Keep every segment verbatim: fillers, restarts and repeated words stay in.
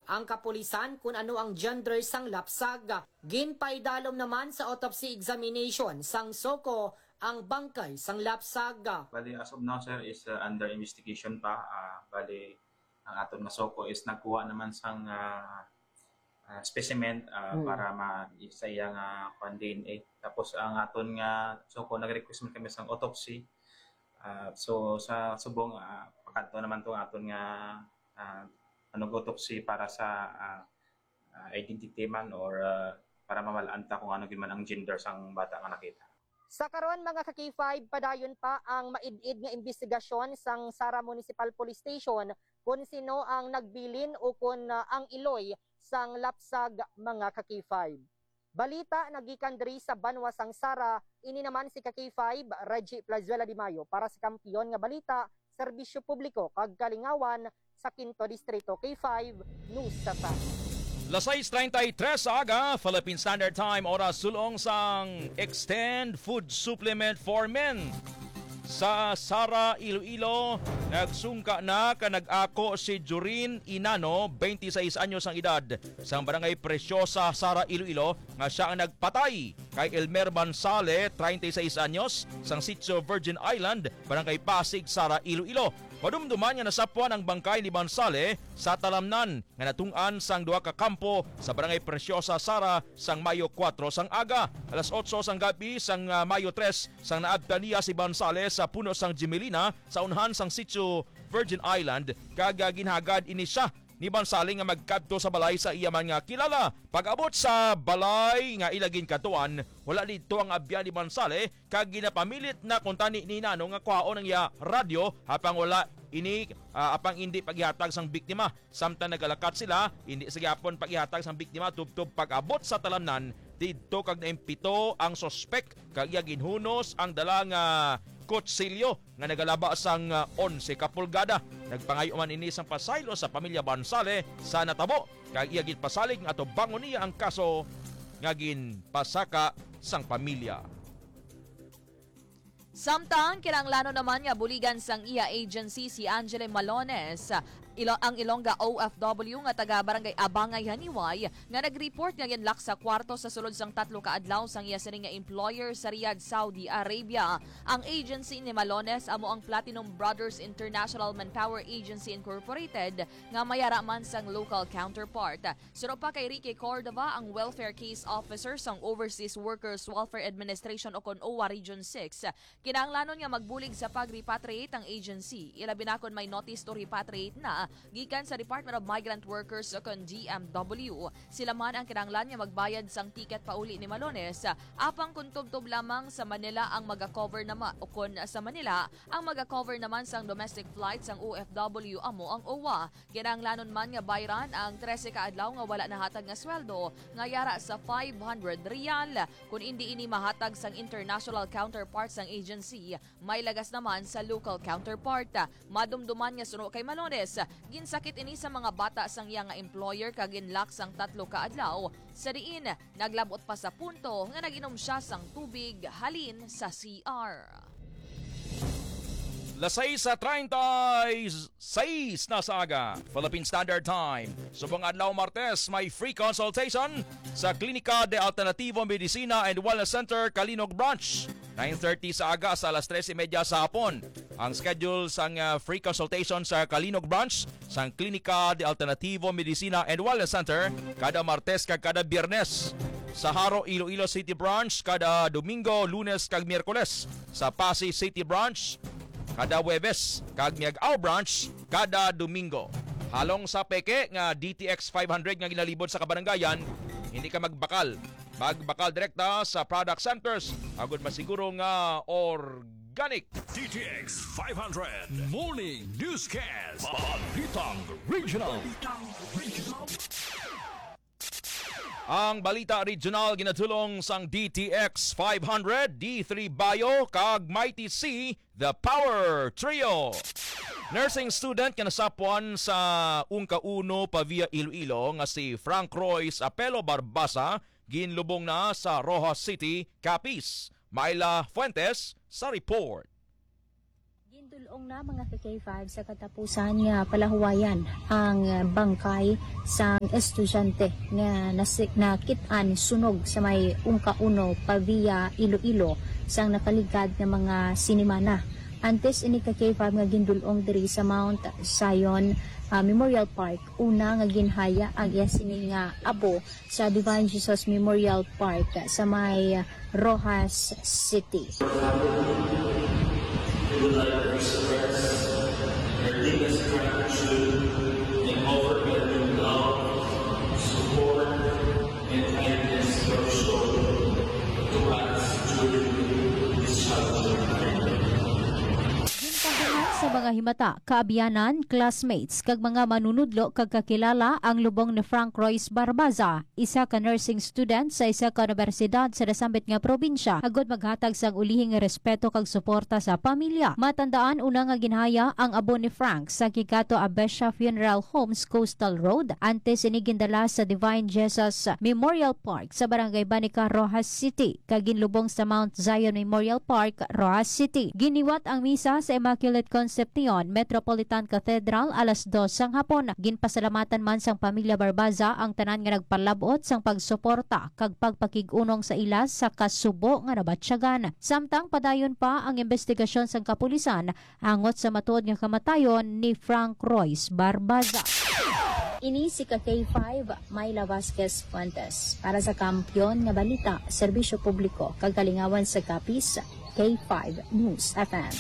ang kapulisan kung ano ang gender sang lapsag. Ginpaidalom naman sa autopsy examination sang Soko ang bangkay sang lapsag. Bali, as of now, sir, is uh, under investigation pa. Uh, bali, ang aton nga Soko is nagkuha naman sang uh, uh, specimen uh, hmm. para ma-isa yang uh, D N A. Tapos ang aton nga Soko nag-request man kami sang autopsy. Uh, so sa subong, uh, pagkanto naman itong aton nga uh, anong autopsy para sa uh, uh, identity man or uh, para mamalaan ta kung ano man ang gender sang bata nga nakita. Sa karon mga ka K five, padayon pa ang maid-id nga investigasyon sang Sara Municipal Police Station kung sino ang nagbilin o kung uh, ang iloy sang lapsag mga ka K five. Balita nagikan diri sa Banwa sang Sara, ini naman si ka K five Reggie Plazuela Di Mayo para sa kampiyon nga balita, serbisyo publiko kag kalingawan sa Quinto Distrito. K five News sa Sara. Las sais treinta y tres sa aga, Philippine Standard Time, oras sulong sang Extend Food Supplement for Men. Sa Sara, Iloilo, nagsungka na ka nag-ako si Jorin Inano, twenty-six anyos ang edad, sa barangay Preciosa, Sara, Iloilo, nga siya ang nagpatay kay Elmer Bansale, thirty-six anyos, sang sitio Virgin Island, barangay Pasig, Sara, Iloilo. Madumduman nga nasapwan ang bangkay ni Bansale sa talamnan nga natung-an sang duha ka kampo sa barangay Preciosa, Sara, sang Mayo four sang aga. Alas eight sang gabi sang uh, Mayo three sang naabtan niya si Bansale sa puno sang Jimelina sa unhan sang sitio Virgin Island, kaga ginhagad ini siya ni Bansale nga magkadto sa balay sa iya man nga kilala. Pag-abot sa balay nga ilagin katuan, wala dito ang abyan ni Bansale kag ginapamilit na kuntani ni Nano nga kuhaon ang iya radyo hapang wala ini uh, apang hindi paghihatag sang biktima. Samtang nagalakat sila, hindi sa gyapon paghihatag sang biktima. Tubtob pag-abot sa talamnan, didto kag naimpito ang sospek kag iya ginhunos ang dalang uh, kutsilyo nga nagalaba sang uh, eleven ka pulgada. Nagpangayuman ini sang pasaylo sa pamilya Bansale sa natabo kag iya ginpasalig nga bangon niya ang kaso nga ginpasaka sang pamilya. Samtang kinanglano naman nga buligan sang iya agency si Angela Malones, ilo ang Ilongga O F W nga taga barangay Abangay Haniway nga nag-report nga ginlak sa kwarto sa sulod sang tatlo ka adlaw sang iya sining nga employer sa Riyadh, Saudi Arabia. Ang agency ni Malones amo ang Platinum Brothers International Manpower Agency Incorporated nga mayara man sang local counterpart. Suro pa kay Ricky Cordova ang welfare case officer sang Overseas Workers Welfare Administration o kon O W A Region six. Kinahanglanon nga magbulig sa pag-repatriate ang agency. Ilabi na kon may notice to repatriate na gikan sa Department of Migrant Workers o kon D M W. Sila man ang kinahanglan nga magbayad sang ticket pauli ni Malones apang kung tubtob lamang sa Manila ang maga-cover naman o kon sa Manila ang maga-cover naman sang domestic flights sang O F W amo ang O W A. Kinahanglanon man nga bayran ang thirteen ka adlaw nga wala nahatag nga sweldo nga yara sa five hundred riyal. Kung hindi ini mahatag sang international counterpart sang agency, may lagas naman sa local counterpart. Madumduman nga suno kay Malones, ginsakit ini sa mga bata sang iya nga employer kag ginlak sang tatlo ka adlaw. Sa diin, naglabot pa sa punto nga naginom siya sang tubig halin sa C R. Las sais sa treinta y seis na sa aga, Philippine Standard Time. Subong adlaw Martes, may free consultation sa Klinika de Alternativo Medicina and Wellness Center, Kalinog Branch. nine thirty sa aga sa alas tres thirty sa hapon. Ang schedule sang uh, free consultation sa Kalinog Branch sa Klinika de Alternativo Medicina and Wellness Center kada Martes kag kada Biyernes. Sa Haro, Iloilo City Branch kada Domingo, Lunes kag Miyerkules. Sa Pasig City Branch kada Huwebes kag Miag-Ao Branch kada Domingo. Halong sa peke nga D T X five hundred nga ginalibod sa kabaranggayan, hindi ka magbakal. Magbakal direkta sa product centers agud masiguro nga organic. D T X five hundred Morning Newscast, Balitang Regional. Ang Balita Regional ginatulong sang D T X five hundred, D three Bio kag Mighty C, The Power Trio. Nursing student nga nasapuan sa Ungka Uno Pavia Iloilo nga si Frank Royce Apelo Barbasa ginlubong na sa Rojas City, Capiz. Myla Fuentes sa report. Ginto Gindulong na mga ka-K five sa katapusan nga palahuwayan ang uh, bangkay sa estudyante nga nasik nakitaan sunog sa may ungka-uno Pavia Iloilo sang nakaligad nga mga sinimana. Antes ini ka-K five nga gindulong diri sa Mount Zion uh, Memorial Park, una nga ginhaya ang sini nga abo sa Divine Jesus Memorial Park sa may uh, Rojas City. We would like to express our deepest gratitude and overwhelming love, support, and kindness you have shown to us during this challenging time. Sa mga himata, kaabyanan, classmates, kag mga manunudlo kag kakilala ang lubong ni Frank Royce Barbaza, isa ka nursing student sa isa ka universidad sa nasambit nga probinsya, agod maghatag sang ulihing respeto kag suporta sa pamilya. Matandaan una nga ginhaya ang abo ni Frank sa Kikato Abesha Funeral Homes Coastal Road, antes inigindala sa Divine Jesus Memorial Park sa Barangay Banica, Rojas City, kag ginlubong sa Mount Zion Memorial Park, Rojas City. Giniwat ang misa sa Immaculate Concepcion Metropolitan Cathedral alas dos sang hapon. Ginpasalamatan man sang pamilya Barbaza ang tanan nga nagpalabot sang pagsuporta kag pagpakig-unong sa ilas sa kasubo nga nabatsyagan. Samtang padayon pa ang investigasyon sang kapulisan angot sa matuod nga kamatayon ni Frank Royce Barbaza. Ini si ka-K five Myla Vasquez Fuentes para sa Kampiyon nga Balita, Serbisyo Publiko, kag kalingawan sa Kapis, K five News F M.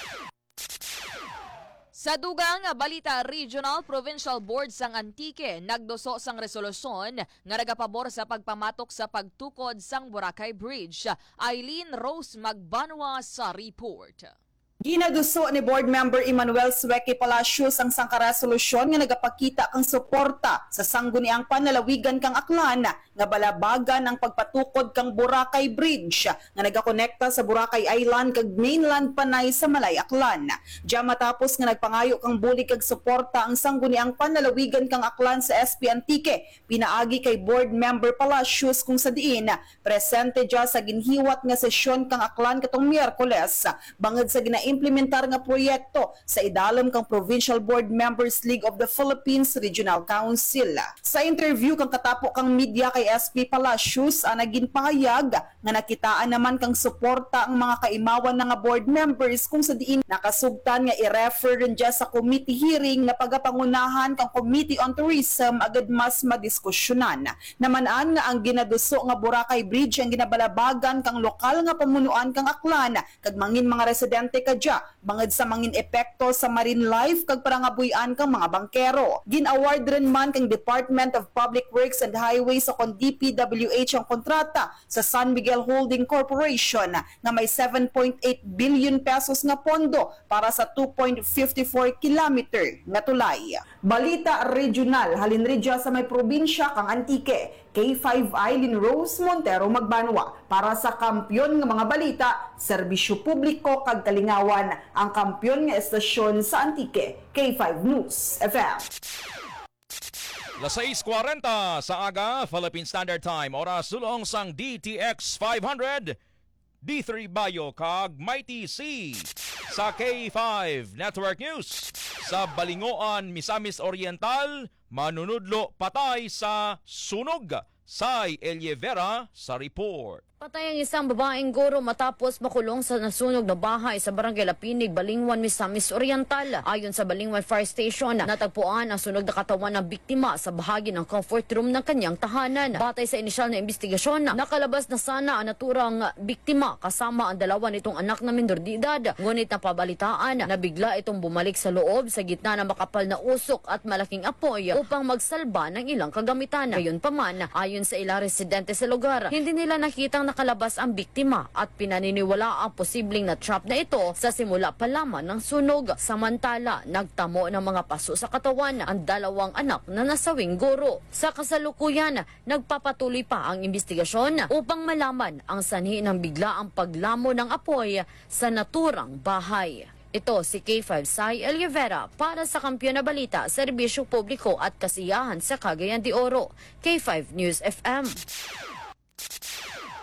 Sa dugang balita, Regional Provincial Board sang Antique nagdoso sang resolusyon nga nagapabor sa pagpamatok sa pagtukod sang Boracay Bridge. Eileen Rose Magbanwa sa report. Ginaduso ni Board Member Emmanuel Sueque Palacios ang sangka-resolusyon nga nagapakita kang suporta sa sangguniang panalawigan kang aklan nga balabagan ang pagpatukod kang Boracay Bridge nga nagakonekta sa Boracay Island kag mainland Panay sa Malay Aklan. Diya matapos nga nagpangayo kang bulig kag suporta ang sangguniang panalawigan kang aklan sa S P Antique, pinaagi kay Board Member Palacios kung sa diin presente diya sa ginhiwat nga sesyon kang aklan katong Miyerkules bangod sa gina-implementar nga proyekto sa idalom kang Provincial Board Members League of the Philippines Regional Council. Sa interview kang katapo kang media kay S P Palacios ang naging pahayag nga nakitaan naman kang suporta ang mga kaimawan na nga board members kung sa diin nakasugtan nga i-refer rin dyan sa committee hearing na pagapangunahan kang Committee on Tourism agad mas madiskusyonan. Namanaan nga ang ginaduso nga Boracay Bridge ang ginabalabagan kang lokal nga pamunuan kang aklan kag mangin mga residente kadya bangod sa mangin epekto sa marine life kag parangabuyan kang mga bangkero. Gin-award rin man kang Department of Public Works and Highways sa D P W H ang kontrata sa San Miguel Holding Corporation nga may seven point eight billion pesos nga pondo para sa two point five four kilometer nga tulay. Balita Regional, halinridya sa may probinsya kang Antique, K five Eileen Rose Montero Magbanwa para sa Kampiyon nga mga balita, Serbisyo Publiko kag kalingawan ang kampiyon nga estasyon sa Antique, K five News F M. Las sais kuwarenta sa aga, Philippine Standard Time. Oras sulong sang D T X five hundred, D three Bayo kag Mighty C. Sa K five Network News. Sa Balingoan, Misamis Oriental, manunudlo patay sa sunog. Sai Elievera sa report. Patay ang isang babaeng guro matapos makulong sa nasunog na bahay sa Barangay Lapinig, Balingwan, Misamis Oriental. Ayon sa Balingwan Fire Station, natagpuan ang sunog na katawan ng biktima sa bahagi ng comfort room ng kanyang tahanan. Batay sa inisyal na investigasyon, nakalabas na sana ang naturang biktima kasama ang dalawa nitong anak na minor de edad. Ngunit napabalitaan na bigla itong bumalik sa loob sa gitna ng makapal na usok at malaking apoy upang magsalba ng ilang kagamitan. Ngayon pa man, ayon sa ilang residente sa lugar, hindi nila nakitang nakalabas ang biktima at pinaniniwala ang posibleng na trap na ito sa simula pa lamang ng sunog. Samantala, nagtamo ng mga paso sa katawan ang dalawang anak na nasawing guro. Sa kasalukuyan, nagpapatuloy pa ang investigasyon upang malaman ang sanhi ng biglaang paglamo ng apoy sa naturang bahay. Ito si K five Sai Elievera para sa Kampiyon na Balita, Serbisyo Publiko at Kasiyahan sa Cagayan de Oro. K five News F M.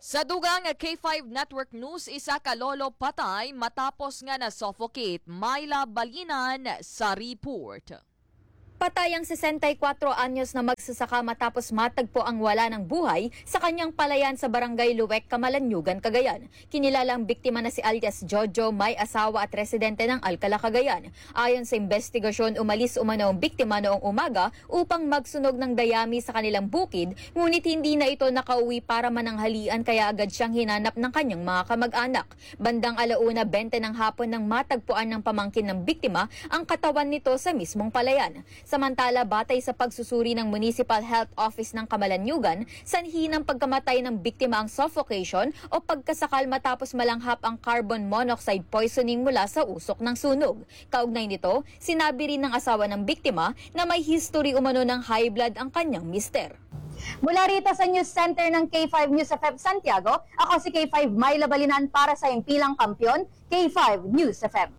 Sa dugang K five Network News, isa ka lolo patay matapos nga na-suffocate. Myla Balinan sa report. Patay ang sesenta y kwatro anyos na magsasaka matapos matagpo ang wala ng buhay sa kanyang palayan sa Barangay Luwek, Camalanyugan, Cagayan. Kinilala ang biktima na si alias Jojo, may asawa at residente ng Alcala, Cagayan. Ayon sa investigasyon, umalis umano ang biktima noong umaga upang magsunog ng dayami sa kanilang bukid, ngunit hindi na ito nakauwi para mananghalian kaya agad siyang hinanap ng kanyang mga kamag-anak. Bandang alauna bente ng hapon nang matagpuan ng pamangkin ng biktima ang katawan nito sa mismong palayan. Samantala, batay sa pagsusuri ng Municipal Health Office ng Camalanyugan, sanhi ng pagkamatay ng biktima ang suffocation o pagkasakal matapos malanghap ang carbon monoxide poisoning mula sa usok ng sunog. Kaugnay nito, sinabi rin ng asawa ng biktima na may history umano ng high blood ang kanyang mister. Mula rito sa News Center ng K five News F M Santiago, ako si K five Myla Balinan para sa Impilang Kampiyon, K five News F M.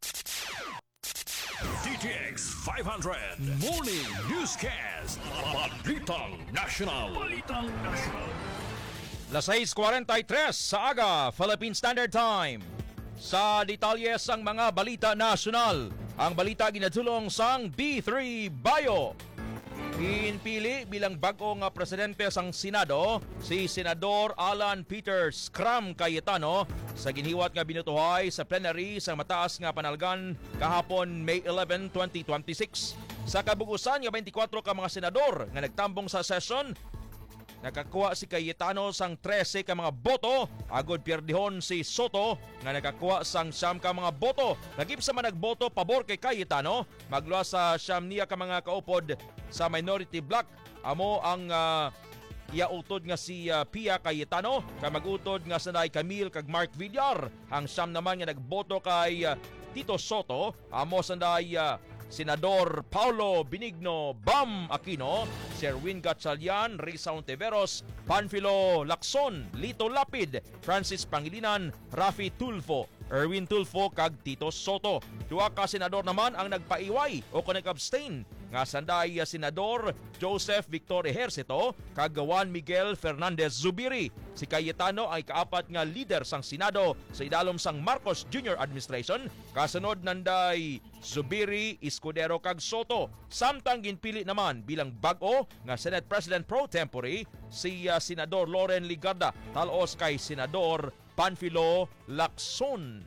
D T X five hundred Morning Newscast. Balitang National. Balitang National. Las seis cuarenta y tres sa aga, Philippine Standard Time. Sa detalye sang mga balita nasyonal, ang balita ginadulong sang B three Bio. Pinpili bilang bagong presidente sang Senado si Senador Alan Peter Scram Cayetano sa ginhiwat nga binutuhay sa plenary sa mataas nga panalgan kahapon May eleventh, twenty twenty-six. Sa kabugusan nga twenty-four ka mga senador nga nagtambong sa session, nakakuha si Cayetano sang thirteen ka mga boto, agod pierdihon si Soto nga nakakuha sang siyam ka mga boto. Nagip sa man nagboto pabor kay Cayetano, magluwa sa siyam niya ka mga kaupod sa minority block. Amo ang uh, iautod nga si uh, Pia Cayetano, kay magutod nga sanay Camille kag Mark Villar. Ang siyam naman nga nagboto kay uh, Tito Soto, amo sanay uh, Senador Paulo Benigno Bam Aquino, Sherwin Gatchalian, Risa Ontiveros, Panfilo Lacson, Lito Lapid, Francis Pangilinan, Rafi Tulfo, Erwin Tulfo kag Tito Soto. Duha ka senador naman ang nagpaiway o kung nag-abstain nga sanday Senador Joseph Victor Ejercito kag Juan Miguel Fernandez Zubiri. Si Cayetano ay kaapat nga leader sang Senado sa idalom sang Marcos Junior Administration, kasunod nanday Zubiri, Escudero kag Soto. Samtang ginpili naman bilang bag-o nga Senate President pro tempore si uh, Senador Loren Ligarda talos kay Senador Panfilo Lacson.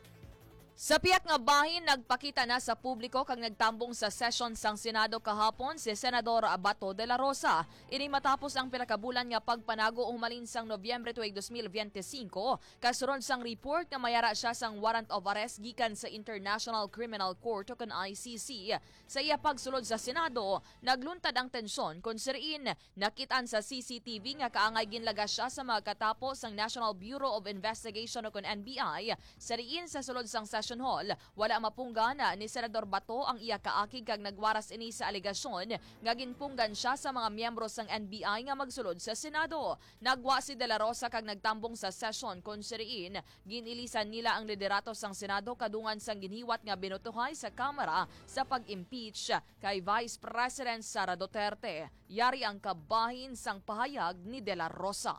Sa piyak nga bahin, nagpakita na sa publiko kag nagtambong sa session sang Senado kahapon si Senador Bato de la Rosa. Ini matapos ang pinakabulan nga pagpanago umalin sang Nobyembre twenty twenty-five, kasunod sang report nga mayara siya sang warrant of arrest gikan sa International Criminal Court o kan I C C. Sa iya pagsulod sa Senado, nagluntad ang tensyon kung siriin nakitaan sa C C T V nga kaangay ginlaga siya sa mga katapos sang National Bureau of Investigation o kan N B I. Siriin sa sulod sang session Hall, wala mapunggana ni Senador Bato ang iya kaakig kag nagwaras ini sa alegasyon nga ginpunggan siya sa mga miyembro sang N B I nga magsulod sa Senado. Nagwa si De La Rosa kag nagtambong sa session kon siriin ginilisan nila ang liderato sang Senado kadungan sang ginhiwat nga binutuhay sa Kamara sa pag-impeach kay Vice President Sara Duterte. Yari ang kabahin sang pahayag ni De La Rosa.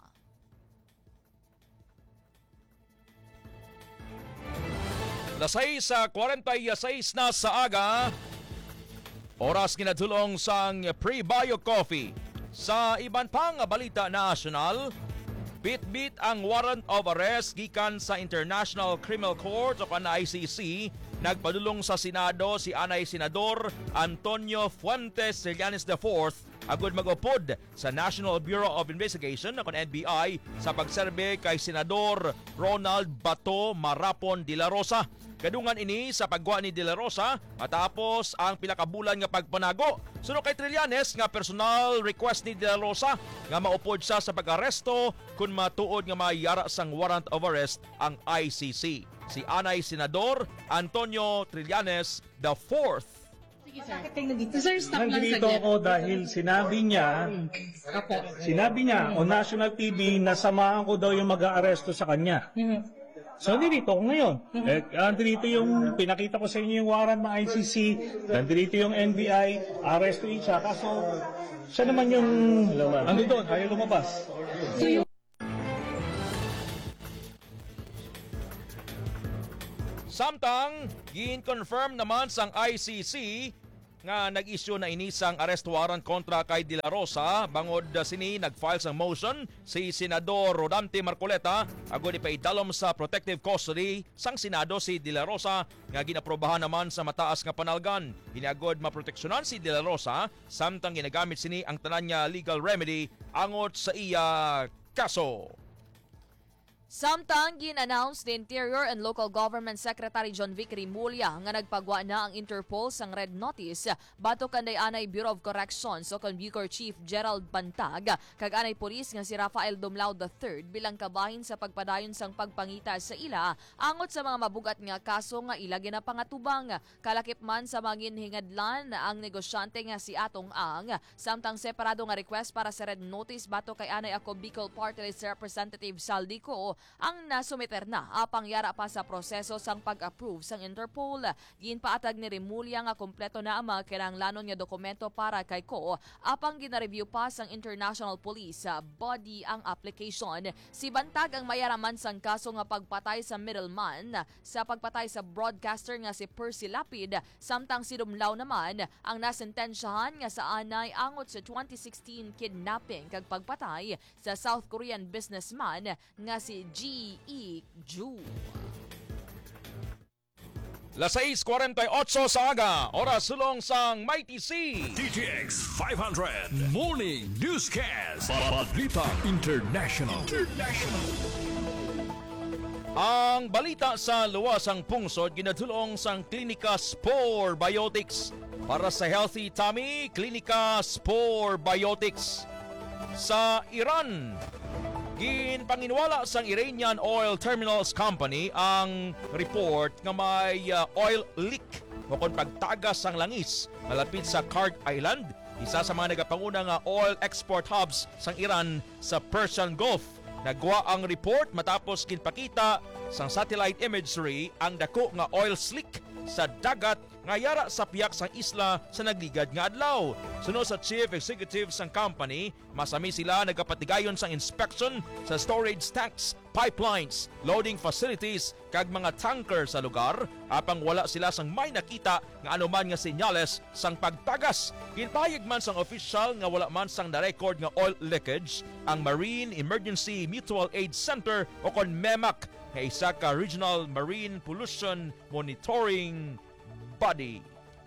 Las seis cuarenta y seis na sa aga, oras kinadulong sang Pre-Bio Coffee. Sa iban pang balita national, bit-bit ang warrant of arrest gikan sa International Criminal Court o I C C. Nagpadulong sa Senado si Anay Senador Antonio Fuentes Trillanes the fourth agud mag-upod sa National Bureau of Investigation o N B I sa pagserbe kay Senador Ronald Bato Marapon de la Rosa. Kadungan ini sa pagwa ni De La Rosa matapos ang pilakabulan nga pagpanago. Suno kay Trillanes nga personal request ni De La Rosa nga maupod siya sa pag-aresto kung matuod nga mayara sang warrant of arrest ang I C C. Si Anay Senador Antonio Trillanes the fourth. Nandito ako dahil sinabi niya, sinabi niya o national T V na samahan ko daw yung mag-aaresto sa kanya. So, nandito ako ngayon. Eh, nandito yung, pinakita ko sa inyo yung warrant ng I C C, nandito yung N B I, arrestuin siya. Kaso, siya naman yung, ano doon, ayaw lumabas. Samtang gin-confirm naman sang I C C nga nag-issue na inisang arrest warrant kontra kay De La Rosa bangod sini nag-file sang motion si Senador Rodante Marcoleta agod ipaidalom sa protective custody sang Senado si De La Rosa nga ginaprobahan naman sa mataas nga panalgan. Hinagod maproteksyonan si De La Rosa samtang ginagamit sini ang tanan niya legal remedy angot sa iya kaso. Samtang gin-announce ni Interior and Local Government Secretary John Vic Rimulya nga nagpagwa na ang Interpol sang Red Notice batok kanday anay Bureau of Corrections o kan Bucor Chief Gerald Bantag kag anay pulis nga si Rafael Dumlao the third bilang kabahin sa pagpadayon sang pagpangita sa ila angot sa mga mabugat nga kaso nga ila ginapangatubang. Kalakip man sa mga hingadlan ang negosyante nga si Atong Ang samtang separado nga request para sa Red Notice batok kay anay ako Bicol Party List Representative Saldico ang nasumiter na apang yara pa sa proseso sang pag-approve sang Interpol. Ginpaatag ni Rimulya nga kompleto na ang mga kinahanglanon nga dokumento para kay Ko apang gina-review pa sang International Police body ang application. Si Bantag ang mayaraman sang kaso nga pagpatay sa middleman sa pagpatay sa broadcaster nga si Percy Lapid samtang si Dumlao naman ang nasentensyahan nga sa anay angot sa twenty sixteen kidnapping kag pagpatay sa South Korean businessman nga si G E Ju. Las seis forty-eight sa aga, oras sulong sang Mighty C. D T X five hundred Morning Newscast. Balitang International. International. Ang balita sa luwasang pungsod ginadulong sang Klinika Spore Biotics. Para sa healthy tummy, Klinika Spore Biotics. Sa Iran, ginpanginwala sang Iranian Oil Terminals Company ang report nga may uh, oil leak o kung pagtagas sang langis malapit sa Kart Island, isa sa mga nagapanguna nga oil export hubs sang Iran sa Persian Gulf. Nagwa ang report matapos ginpakita sang satellite imagery ang dako nga oil slick sa dagat nga yara sa piyak sang isla sa nagligad nga adlaw. Suno sa chief executive sang company, masami sila nagapatigayon sang inspection sa storage tanks, pipelines, loading facilities kag mga tanker sa lugar apang wala sila sang may nakita nga anuman nga senyales sang pagtagas. Ginpahayag man sang official nga wala man sang na-record nga oil leakage ang Marine Emergency Mutual Aid Center o kon MEMAC nga isa ka regional marine pollution monitoring body.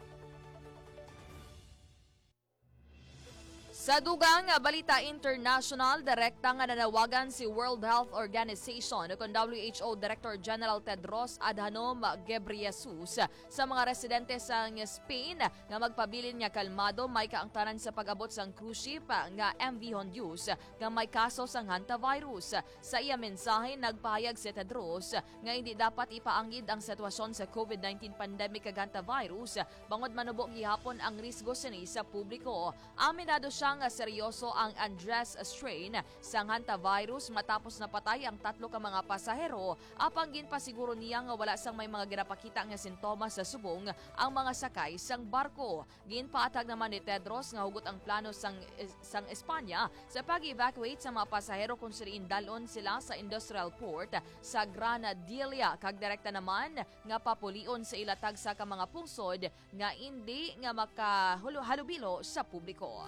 Sa dugang balita international, direkta nga nanawagan si World Health Organization o W H O Director General Tedros Adhanom Ghebreyesus sa mga residente sa Spain nga magpabilin nga kalmado may kaangtanan sa pag-abot sang cruise ship nga M V Hondius nga may kaso sang hantavirus. Sa iya mensahe, nagpahayag si Tedros nga hindi dapat ipaangid ang sitwasyon sa COVID nineteen pandemic kag hantavirus bangod manubo gihapon ang risgo sini sa publiko. Aminado siya nga seryoso ang Andres strain sa hantavirus matapos napatay ang tatlo ka mga pasahero apang ginpasiguro niya nga wala sang may mga ginapakita nga sintomas sa subong ang mga sakay sang barko. Ginpaatag naman ni Tedros nga hugot ang plano sang sang Espanya sa pag-evacuate sa mga pasahero kung siliin dalon sila sa industrial port sa Granadilla kag direkta naman nga papulion sa ilatag sa ka mga pungsod nga hindi nga makahalubilo sa publiko.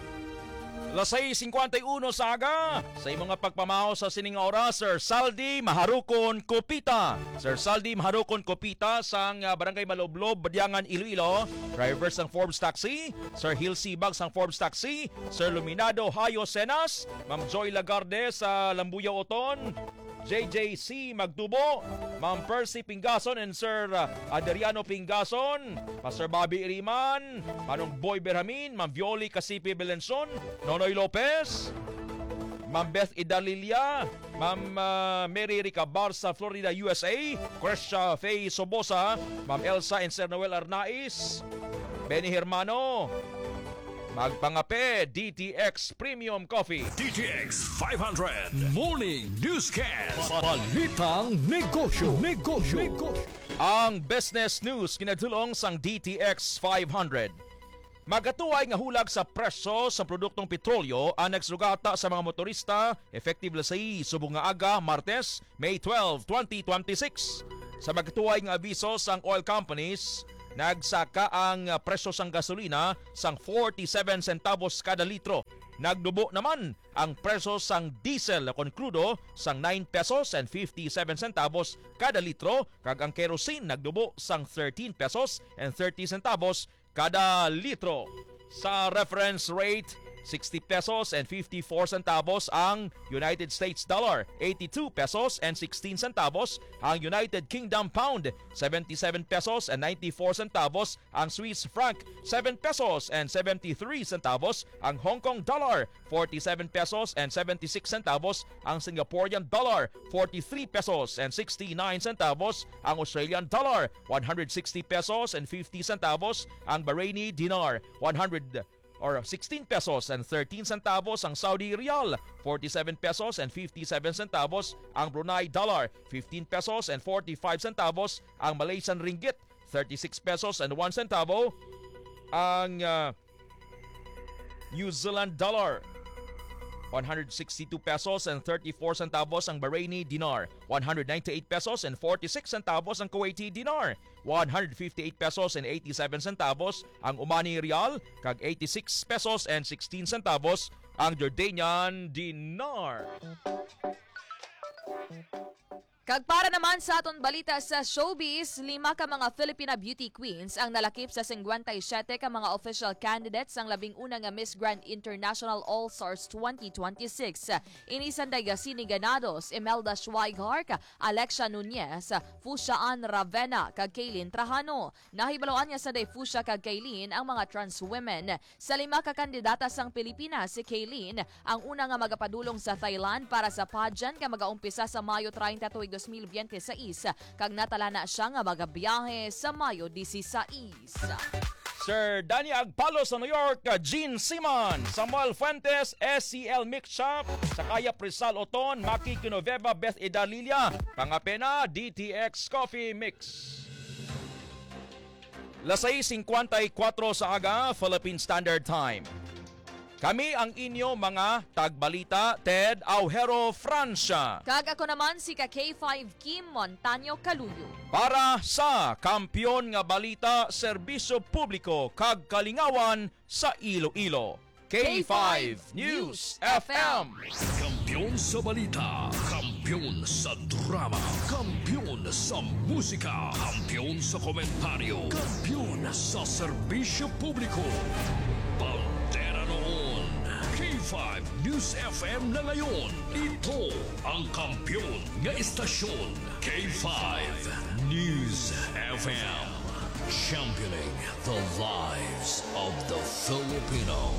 Las seis fifty-one sa aga, sa imong pagpamaho sa sining oras, Sir Saldi Maharukon Kopita. Sir Saldi Maharukon Kopita sang uh, Barangay Maloblob, Badyangan, Iloilo. Driver sang Forbes Taxi, Sir Hil Sibag sang Forbes Taxi, Sir Luminado Hayo Senas, Ma'am Joy Lagarde sa Lambuya Oton, J J C Magtubo, Ma'am Percy Pingason and Sir uh, Adriano Pingason, Master Bobby Iriman, Manong Boy Berhamin, Ma'am Violi Casipi Belenson, Nonoy Lopez, Ma'am Beth Idalilia, Ma'am uh, Mary Ricabar sa Florida, U S A, Crescia Faye Sobosa, Ma'am Elsa and Sir Noel Arnaiz, Benny Hermano, magpangape D T X Premium Coffee. D T X five hundred Morning Newscast. Balitang Negosyo. Negosyo. Negosyo. Ang business news kinadulong sang D T X five hundred. Magatuway nga hulag sa presyo sa produktong petrolyo ang nagsugata sa mga motorista effective lasay subong nga aga Martes, May twelve, twenty twenty-six. Sa magtuway nga abiso sang oil companies, nagsaka ang presyo sang gasolina sang forty-seven centavos kada litro. Nagdubo naman ang presyo sang diesel kon crudo sang nine pesos and fifty-seven centavos kada litro, kag ang kerosene nagdubo sang thirteen pesos and thirty centavos kada litro. Sa reference rate, sixty pesos and fifty-four centavos ang United States dollar, eighty-two pesos and sixteen centavos ang United Kingdom pound, seventy-seven pesos and ninety-four centavos ang Swiss franc, seven pesos and seventy-three centavos ang Hong Kong dollar, forty-seven pesos and seventy-six centavos ang Singaporean dollar, forty-three pesos and sixty-nine centavos ang Australian dollar, one hundred sixty pesos and fifty centavos ang Bahraini dinar, one hundred or sixteen pesos and thirteen centavos ang Saudi Riyal, forty-seven pesos and fifty-seven centavos ang Brunei Dollar, fifteen pesos and forty-five centavos ang Malaysian Ringgit, thirty-six pesos and one centavo ang uh, New Zealand Dollar, one hundred sixty-two pesos and thirty-four centavos ang Bahraini Dinar, one hundred ninety-eight pesos and forty-six centavos ang Kuwaiti Dinar, one hundred fifty-eight pesos and eighty-seven centavos ang Omani Rial, kag eighty-six pesos and sixteen centavos ang Jordanian Dinar. Kag para naman sa aton balita sa showbiz, lima ka mga Filipina beauty queens ang nalakip sa fifty-seven ka mga official candidates ang labing una nga Miss Grand International All-Stars twenty twenty-six. Inisanday Gasini Ganados, Imelda Schweighardt, Alexia Nunez, Fusia Ann Ravena, kag Kaylin Trajano. Nahibaloan niya sa day Fusia kag Kaylin ang mga trans women. Sa lima ka kandidata sang Pilipinas, si Kaylin ang una nga magapadulong sa Thailand para sa pageant nga magaumpisa sa Mayo thirty tuig twenty twenty-six, kag natala na siya nga magabiyahe sa Mayo sixteen. Sir Danny Agpalo sa New York, Gene Simon, Samuel Fuentes, S C L Mix Shop, Sakaya Prisal Oton, Maki Kinoveva, Beth Idalilia, Pangapena, D T X Coffee Mix. Las seis fifty-four sa aga, Philippine Standard Time. Kami ang inyo mga tagbalita, Ted Aujero, Francia. Kag ako naman si ka K five Kim Montaño Caluyo. Para sa Kampiyon nga Balita, Serbisyo Publiko kag Kalingawan sa Iloilo. K five News F M. Kampiyon sa balita, kampiyon sa drama, kampiyon sa musika, kampiyon sa komentaryo, kampiyon sa serbisyo publiko. Pantera noon, K five News F M na ngayon. Ito ang kampiyon nga istasyon, K five News F M. Championing the lives of the Filipino.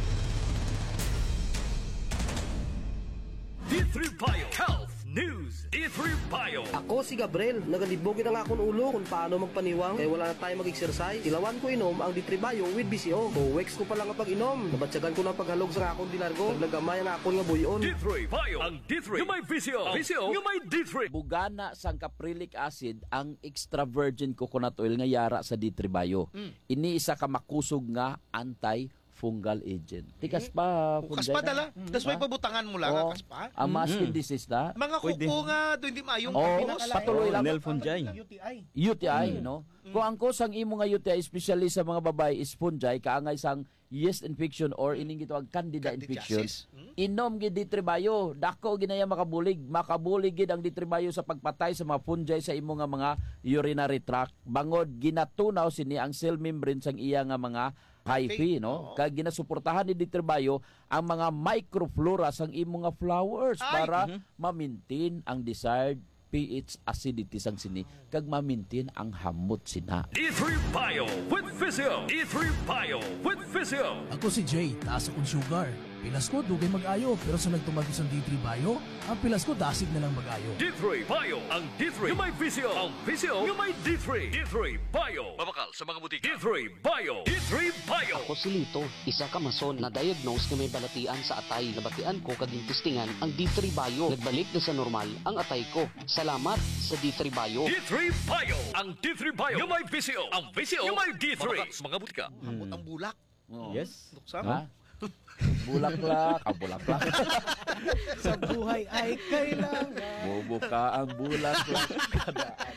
D three Bio Health News. D three Bio. Ako si Gabriel, nagalibogin ang akong ulo kung paano magpaniwang kaya wala na tayo mag-exercise. Tilawan ko inom ang D three Bio with B C O. Buwex ko pa lang ang pag-inom. Nabatsagan ko ng paghalog sa akong dilargo. Naglagamay ang akong nga buyon. D three Bio. Ang D three. Yung may B C O. B C O. Yung may D three. Bugana sang caprylic acid ang extra virgin coconut oil nga yara sa D three Bio. Mm. Ini isa ka makusog nga anti fungal agent. Tikas pa. Kaspa dala. Tas may pabutangan mo lang, oh, kaspa. Ang masking mm. disease na. Mga kuko nga, doon di maayong oh, kapinakalain. patuloy lang. Nel fungi. U T I. U T I, mm. no? Mm. Kung ang kusang imo nga U T I, especially sa mga babae, is fungi, kaangay sang yeast infection or ining gitawag candida infection. Hmm? Inom gid D three Bio, dako ginaya makabulig, makabulig gid ang D three Bio sa pagpatay sa mga fungi sa imo nga mga urinary tract. Bangod ginatunaw sini ang cell membrane sang iya nga mga hyphae, no? Kag ginasuportahan ni D three Bio ang mga microflora sang imo nga flowers para mm-hmm. ma-maintain ang desired pH acidity sang sini kag ma-maintain ang hamot sina. D three Bio with Physio. D three Bio with Physio. Ako si Jay, taas akong sugar. Pilas ko dugay mag-ayo, pero sa nagtumagos ang D three Bio, ang pilas ko dasig na lang mag-ayo. D three Bio, ang D three yung may Physio. Ang Physio yung may D three. D three Bio. Mabakal sa mga butika. D three Bio. D three Bio. Ako si Lito, isa ka mason na diagnose na may balatian sa atay. Nabatian ko kaging testingan ang D three Bio. Nagbalik na sa normal ang atay ko. Salamat sa D three Bio. D three Bio. Ang D three Bio yung may Physio. Ang Physio yung may D three. Mabakal sa mga butika. Hamot ang bulak. Oh. Yes. Ha? Bulaklak, ang bulaklak. Sa buhay ay kailangan. Bubuka ang bulaklak.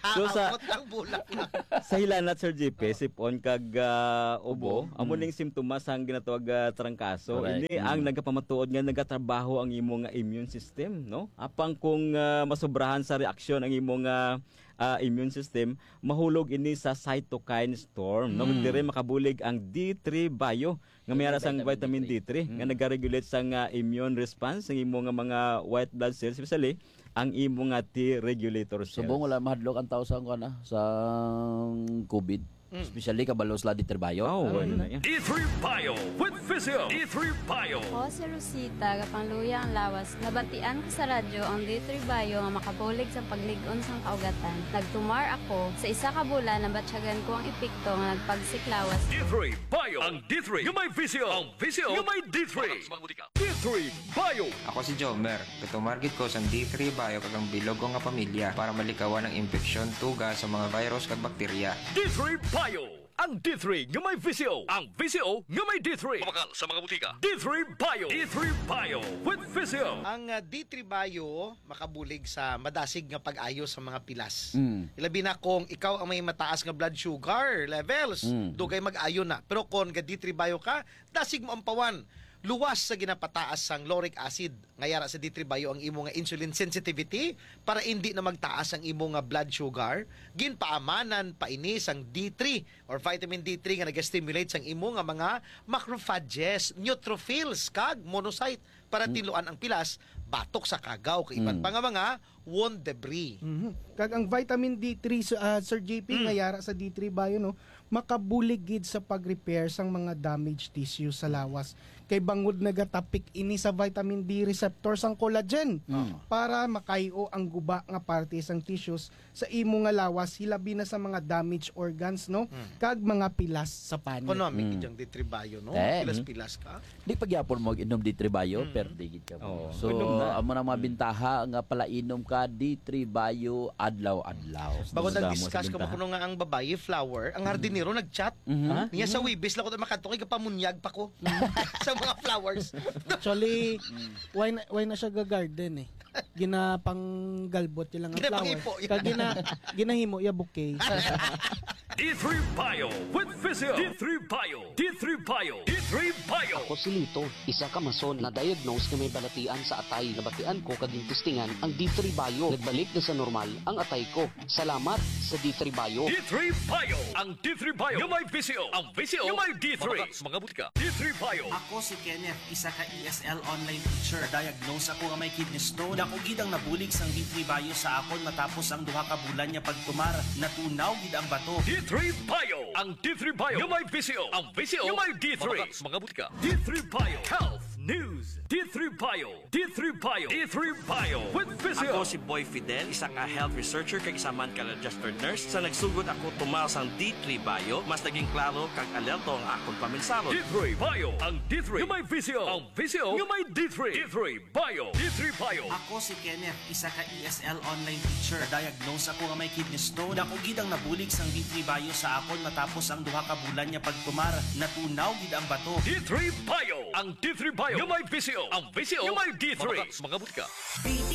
So sa Aamot ang bulak na. sa hilanat Sir J P sipon kag uh, ubo amo Mm. ning simptomas ang ginatawag uh, trangkaso Correct. ini ang Mm. nagapamatuod nga nagatrabaho ang imong nga immune system no apang kung uh, masobrahan sa reaksyon ang imong uh, uh, immune system mahulog ini sa cytokine storm no Mm. dire makabulig ang D three bio nga mayara sang vitamin D three Mm. nga nagaregulate sang uh, immune response ng imong nga mga white blood cells especially ang imong nga T regulator cells. Subong wala mahadlok ang tao sa ano sa COVID. Especially kabalos la di trabayo. Oh, wala na yan. D three Bio with Physio. D three Bio. Ako si Rosita, kapangluya ang lawas. Nabatian ko sa radyo ang D three Bio nga makabulig sa pagligon sang kaugatan. Nagtumar ako sa isa ka bulan na batsyagan ko ang epekto nga nagpagsiklawas. D three Bio. Ang D three yung may Physio. Ang Physio yung may D three. D three Bio. Ako si Jomer. Katumargit ko sa D three Bio kagang bilog ko nga pamilya para malikawan ang infeksyon, tuga sa mga virus kag bakterya. D three Bio. Ang D three nga may Physio. Ang Physio nga may D three. Kumakal sa mga butika. D three Bio. D three Bio with Physio. Ang uh, D three Bio makabulig sa madasig nga pag-ayo sa mga pilas. Mm. Ilabi na kung ikaw ang may mataas nga blood sugar levels, Mm. dugay mag-ayo na. Pero kung ga D three Bio ka, dasig mo ang pawan. Luwas sa ginapataas sang lauric acid. Ngayara sa D three Bio ang imo nga insulin sensitivity para hindi na magtaas ang imo nga blood sugar. Ginpaamanan pa ini sang D three or vitamin D three nga nag-stimulate sang imo nga mga macrophages, neutrophils kag monocyte para tiluan ang pilas batok sa kagaw kay iban Mm. pa nga mga wound debris. Mhm. Kag ang vitamin D three sa uh, Sir J P nga yara sa D three Bio no makabulig gid sa pag-repair sang mga damaged tissue sa lawas kay bangod nagatapik ini sa vitamin D receptor sang collagen para makayo ang guba nga parte sang tissues sa imo nga lawas hilabi na sa mga damaged organs no kag mga pilas sa panit. Economic mm. D three Bio no. Eh. Pilas-pilas ka. Di pagyapon mo inom D three Bio Mm. per digit ka mo. Oo. So Inom na. amo na mga bintaha nga pala inom ka D three Bio adlaw-adlaw. Bago Damo nag-discuss sa ko bintaha. kuno nga ang babae flower, ang hardinero nag-chat. Mhm. Niya sa Wibis lako makadto kay kapamunyag pa ko sa mga flowers. Actually, why na, why na siya ga-garden eh. Gina pang galbot yung mga Ginapangipo, flowers. yeah. Kag gina ginahimo ya bouquet. D three Bio with Physio. D three Bio. D three Bio. D three Bio. Ako si Lito, isa ka mason na diagnose nga may balatian sa atay. Nabatian ko kaging testingan ang D three Bio. Nagbalik na sa normal ang atay ko. Salamat sa D three Bio. D three Bio. Ang D three Bio yung may Physio. Ang Physio yung may D three. Mga butika. D three Bio. Ako si Kenneth, isa ka E S L online teacher. Diagnose ako nga may kidney stone. Ako gid ang nabulig sang D three Bio sa akon matapos ang duha ka bulan niya pagtumar. Natunaw gid ang bato. D three Bio. Ang D three Bio yung may Physio. Ang Physio yung may D three. Mga butika. D three Bio. Health News. D three Bio. D three Bio. D three Bio with Physio. Ako si Boy Fidel, isa ka health researcher kag isa man ka registered nurse. Sa nagsugod ako tumal sang D three Bio, mas naging klaro kag alerto ang akong paminsalo. D three Bio. Ang D three yung may Physio. Ang Physio yung may D three. D three Bio. D three Bio. Ako si Kenneth, isa ka E S L online teacher. Diagnose ako nga may kidney stone. Ako gid ang nabulig sang D three Bio sa akon matapos ang duha ka bulan niya pagtumar. Natunaw gid ang bato. D three Bio. Ang D three Bio yung may Physio. Ang Physio yung may D three. Mga butika. B T